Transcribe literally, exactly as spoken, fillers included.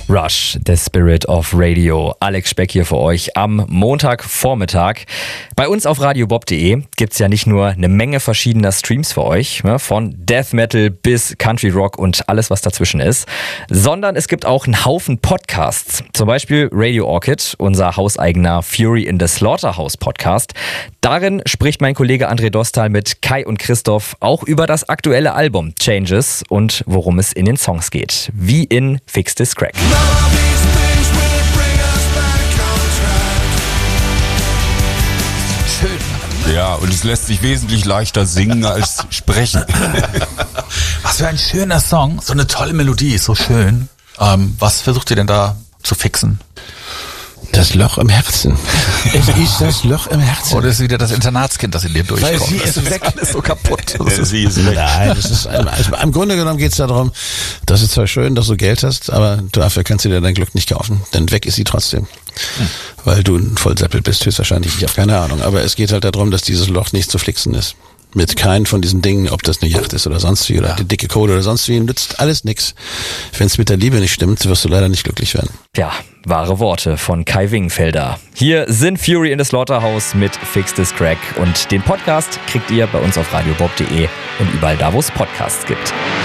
Rush, The Spirit of Radio. Alex Speck hier für euch am Montagvormittag. Bei uns auf radio bob punkt de gibt's ja nicht nur eine Menge verschiedener Streams für euch, ne, von Death Metal bis Country Rock und alles, was dazwischen ist, sondern es gibt auch einen Haufen Podcasts. Zum Beispiel Radio Orchid, unser hauseigener Fury in the Slaughterhouse Podcast. Darin spricht mein Kollege André Dostal mit Kai und Christoph auch über das aktuelle Album Changes und worum es in den Songs geht. Wie in Fix This Crack. Schön. Ja, und es lässt sich wesentlich leichter singen als sprechen. Was für ein schöner Song. So eine tolle Melodie, ist so schön. Ähm, was versucht ihr denn da zu fixen? Das Loch im Herzen. Es ist das Loch im Herzen. Oder ist wieder das Internatskind, das in dir durchkommt? Weil sie das ist weg. Alles so kaputt. Ja, sie ist weg. Nein, das ist, also im Grunde genommen geht es darum, dass es zwar schön, dass du Geld hast, aber dafür kannst du dir dein Glück nicht kaufen. Denn weg ist sie trotzdem. Hm. Weil du ein Vollseppel bist, höchstwahrscheinlich. Ich habe keine Ahnung. Aber es geht halt darum, dass dieses Loch nicht zu flixen ist. Mit keinen von diesen Dingen, ob das eine Yacht ist oder sonst wie, oder ja. die dicke Kohle oder sonst wie, nützt alles nix. Wenn es mit der Liebe nicht stimmt, wirst du leider nicht glücklich werden. Ja, wahre Worte von Kai Wingenfelder. Hier sind Fury in the Slaughterhouse mit Fix This Crack und den Podcast kriegt ihr bei uns auf radio bob punkt de und überall da, wo es Podcasts gibt.